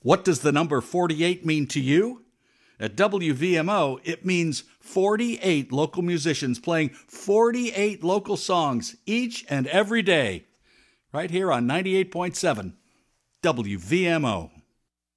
What does the number 48 mean to you? At WVMO, it means 48 local musicians playing 48 local songs each and every day, right here on 98.7 WVMO.